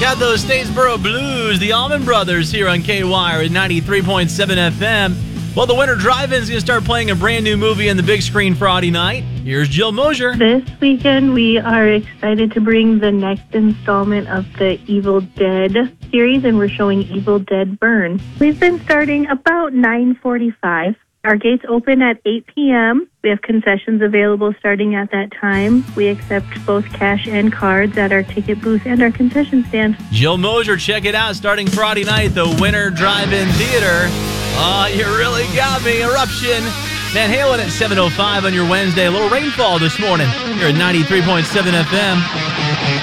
Got those Statesboro Blues, the Allman Brothers here on KWIRE at 93.7 FM. Well, the Winter Drive-In is going to start playing a brand new movie on the big screen Friday night. Here's Jill Mosier. This weekend, we are excited to bring the next installment of the Evil Dead series, and we're showing Evil Dead Burn. We've been starting about 9:45. Our gates open at 8 p.m. We have concessions available starting at that time. We accept both cash and cards at our ticket booth and our concession stand. Jill Mosier, check it out, starting Friday night, the Winter Drive-In Theater. Oh, you really got me. Eruption. Van Halen at 7:05 on your Wednesday. A little rainfall this morning here at 93.7 FM.